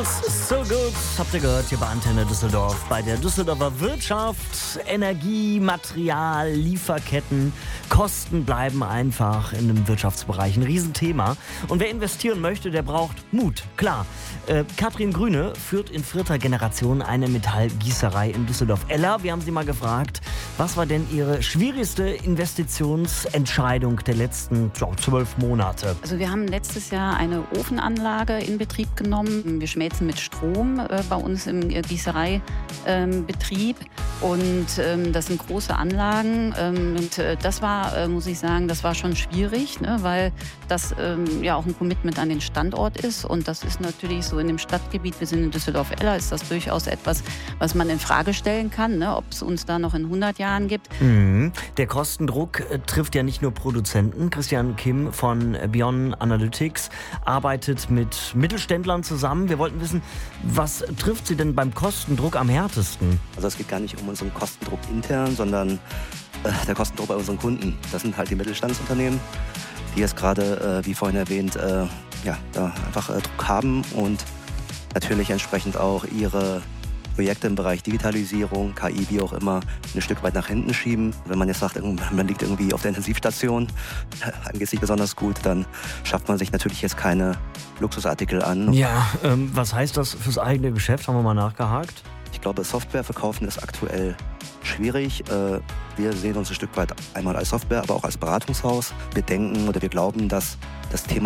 So gut, habt ihr gehört, hier bei Antenne Düsseldorf. Bei der Düsseldorfer Wirtschaft, Energie, Material, Lieferketten, Kosten bleiben einfach in dem Wirtschaftsbereich ein Riesenthema. Und wer investieren möchte, der braucht Mut, klar. Katrin Grüne führt in 4. Generation eine Metallgießerei in Düsseldorf-Eller. Wir haben sie mal gefragt, was war denn ihre schwierigste Investitionsentscheidung der letzten 12 Monate? Also wir haben letztes Jahr eine Ofenanlage in Betrieb genommen. Wir schmelzen mit Strom bei uns im Gießereibetrieb. Und das sind große Anlagen. Und das war, muss ich sagen, das war schon schwierig, ne? Weil das ja auch ein Commitment an den Standort ist. Und das ist natürlich so in dem Stadtgebiet, wir sind in Düsseldorf-Eller, ist das durchaus etwas, was man in Frage stellen kann, ne? Ob es uns da noch in 100 Jahren gibt. Der Kostendruck trifft ja nicht nur Produzenten. Christian Kim von Bion Analytics arbeitet mit Mittelständlern zusammen. Wir wollten wissen, was trifft sie denn beim Kostendruck am härtesten? Also es geht gar nicht um unseren Kostendruck intern, sondern der Kostendruck bei unseren Kunden. Das sind halt die Mittelstandsunternehmen, die jetzt gerade, wie vorhin erwähnt, da einfach Druck haben und natürlich entsprechend auch ihre Projekte im Bereich Digitalisierung, KI, wie auch immer, ein Stück weit nach hinten schieben. Wenn man jetzt sagt, man liegt irgendwie auf der Intensivstation, einem geht es nicht besonders gut, dann schafft man sich natürlich jetzt keine Luxusartikel an. Ja, was heißt das fürs eigene Geschäft? Haben wir mal nachgehakt? Ich glaube, Software verkaufen ist aktuell schwierig. Wir sehen uns ein Stück weit einmal als Software, aber auch als Beratungshaus. Wir denken oder wir glauben, dass das Thema